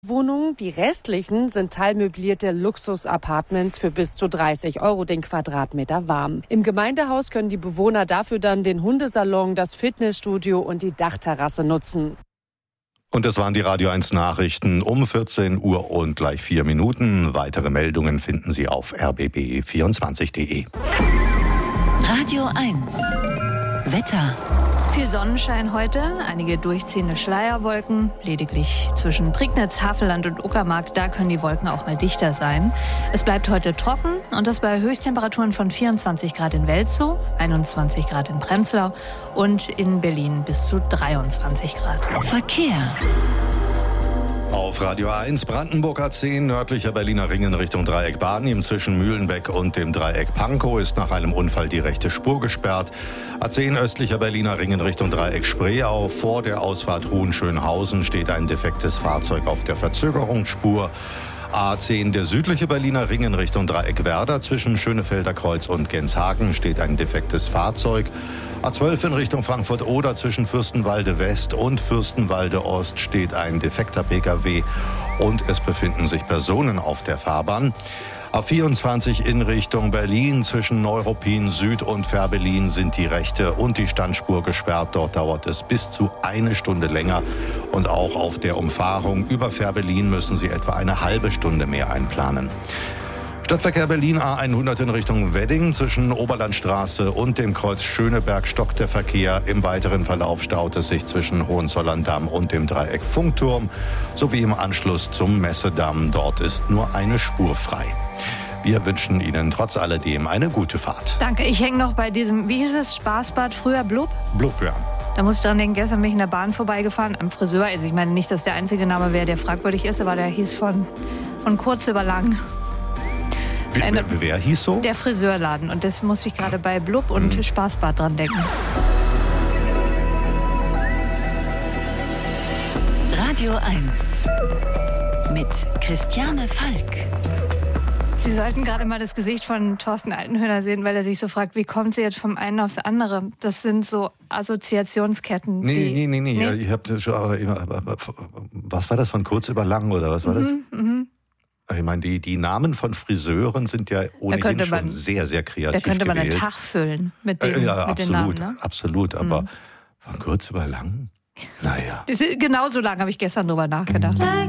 Wohnungen. Die restlichen sind teilmöblierte Luxus-Apartments für bis zu 30 € den Quadratmeter warm. Im Gemeindehaus können die Bewohner dafür dann den Hundesalon, das Fitnessstudio und die Dachterrasse nutzen. Und das waren die Radio 1 Nachrichten um 14 Uhr und gleich 4 Minuten. Weitere Meldungen finden Sie auf rbb24.de. Radio 1 Wetter. Viel Sonnenschein heute, einige durchziehende Schleierwolken, lediglich zwischen Prignitz, Havelland und Uckermark, da können die Wolken auch mal dichter sein. Es bleibt heute trocken und das bei Höchsttemperaturen von 24 Grad in Welzow, 21 Grad in Prenzlau und in Berlin bis zu 23 Grad. Verkehr. Auf Radio 1 Brandenburg A10, nördlicher Berliner Ring in Richtung Dreieck Barnim. Zwischen Mühlenbeck und dem Dreieck Pankow ist nach einem Unfall die rechte Spur gesperrt. A10 östlicher Berliner Ring in Richtung Dreieck Spreeau. Vor der Ausfahrt Hohenschönhausen steht ein defektes Fahrzeug auf der Verzögerungsspur. A10 der südliche Berliner Ring in Richtung Dreieck Werder. Zwischen Schönefelder Kreuz und Genshagen steht ein defektes Fahrzeug. A12 in Richtung Frankfurt-Oder zwischen Fürstenwalde West und Fürstenwalde Ost steht ein defekter Pkw und es befinden sich Personen auf der Fahrbahn. A24 in Richtung Berlin zwischen Neuruppin Süd und Fährberlin sind die rechte und die Standspur gesperrt. Dort dauert es bis zu 1 Stunde länger. Und auch auf der Umfahrung über Fährberlin müssen Sie etwa eine halbe Stunde mehr einplanen. Stadtverkehr Berlin A100 in Richtung Wedding. Zwischen Oberlandstraße und dem Kreuz Schöneberg stockt der Verkehr. Im weiteren Verlauf staut es sich zwischen Hohenzollern-Damm und dem Dreieck Funkturm sowie im Anschluss zum Messedamm. Dort ist nur eine Spur frei. Wir wünschen Ihnen trotz alledem eine gute Fahrt. Danke, ich hänge noch bei diesem, wie hieß es, Spaßbad früher, Blub? Blub, ja. Da muss ich dran denken, gestern bin ich in der Bahn vorbeigefahren, am Friseur. Also ich meine nicht, dass der einzige Name wäre, der fragwürdig ist, aber der hieß von kurz über lang. Wer hieß so? Der Friseurladen. Und das muss ich gerade bei Blub und Spaßbad dran denken. Radio 1 mit Christiane Falk. Sie sollten gerade mal das Gesicht von Thorsten Altenhöhner sehen, weil er sich so fragt, wie kommt sie jetzt vom einen aufs andere? Das sind so Assoziationsketten. Nee. Ja, ich hab schon, was war das, von kurz über lang oder was war das? Ich meine, die Namen von Friseuren sind ja ohnehin schon sehr, sehr kreativ gewählt. Da könnte man einen Tag füllen mit den Namen. Ne? Absolut, aber von kurz über lang? Naja. Genauso lang habe ich gestern drüber nachgedacht.